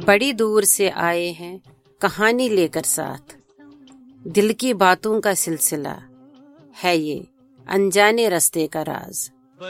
बड़ी दूर से आए हैं कहानी लेकर साथ। दिल की बातों का सिलसिला है ये अनजाने रास्ते का राज।